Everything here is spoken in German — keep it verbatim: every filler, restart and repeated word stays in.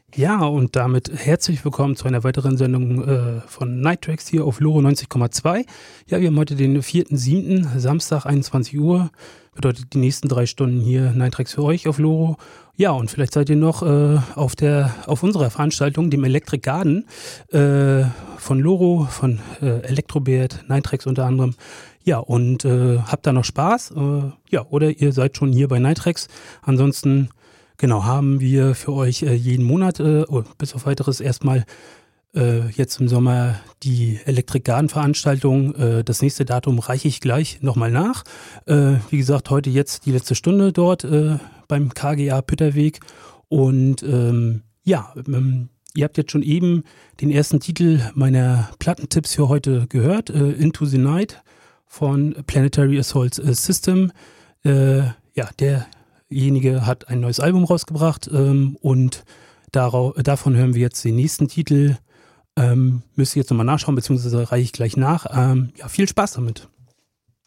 Ja, und damit herzlich willkommen zu einer weiteren Sendung äh, von Nightracks hier auf Loro neunzig Komma zwei. Ja, wir haben heute den vierten siebten Samstag, einundzwanzig Uhr. Bedeutet die nächsten drei Stunden hier Nightracks für euch auf Loro. Ja, und vielleicht seid ihr noch äh, auf der auf unserer Veranstaltung, dem Electric Garden äh, von Loro, von äh, Elektrobert, Nightracks unter anderem. Ja, und äh, habt da noch Spaß? Äh, ja, oder ihr seid schon hier bei Nightracks. Ansonsten Genau, haben wir für euch äh, jeden Monat, äh, oh, bis auf weiteres erstmal äh, jetzt im Sommer die Electric Garden Veranstaltung. Äh, das nächste Datum reiche ich gleich nochmal nach. Äh, wie gesagt, heute jetzt die letzte Stunde dort äh, beim K G A Pütterweg. Und ähm, ja, ähm, ihr habt jetzt schon eben den ersten Titel meiner Plattentipps für heute gehört, äh, Into the Night von Planetary Assault System. Äh, ja, der Derjenige hat ein neues Album rausgebracht ähm, und darauf, davon hören wir jetzt den nächsten Titel. Ähm, müsst ihr jetzt nochmal nachschauen, beziehungsweise reiche ich gleich nach. Ähm, ja, viel Spaß damit.